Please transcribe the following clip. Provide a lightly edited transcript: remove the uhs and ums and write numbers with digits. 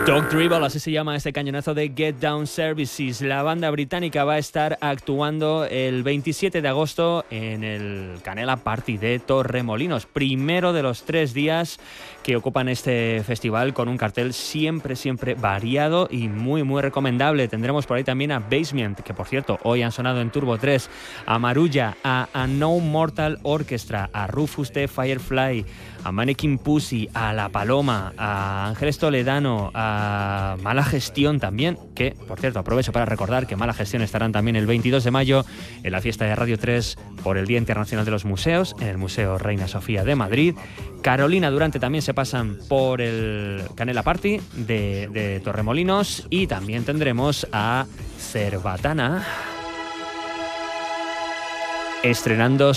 Dog Dribble, así se llama este cañonazo de Get Down Services. La banda británica va a estar actuando el 27 de agosto en el Canela Party de Torremolinos, primero de los 3 días que ocupan este festival, con un cartel siempre variado y muy recomendable. Tendremos por ahí también a Basement, que por cierto hoy han sonado en Turbo 3, a Marulla, a No Mortal Orchestra, a Rufus the Firefly, a Mannequin Pussy, a La Paloma, a Ángeles Toledano, a Mala Gestión también, que por cierto aprovecho para recordar que Mala Gestión estarán también el 22 de mayo en la fiesta de Radio 3 por el Día Internacional de los Museos en el Museo Reina Sofía de Madrid. Carolina Durante también se pasan por el Canela Party de Torremolinos, y también tendremos a Cerbatana estrenando